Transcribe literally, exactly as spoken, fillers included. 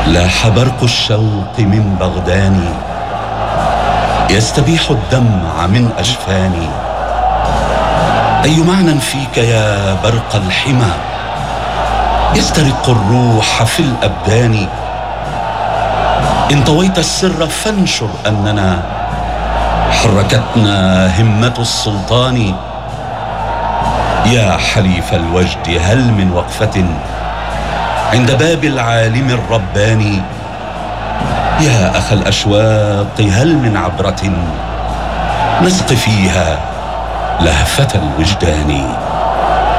لاح برق الشوق من بغداني، يستبيح الدمع من أجفاني. أي معنى فيك يا برق الحمى، يسترق الروح في الأبدان. إن طويت السر فانشر أننا حركتنا همة السلطان. يا حليف الوجد هل من وقفة عند باب العالم الرباني. يا أخ الأشواق هل من عبرة نسق فيها لهفة الوجدان.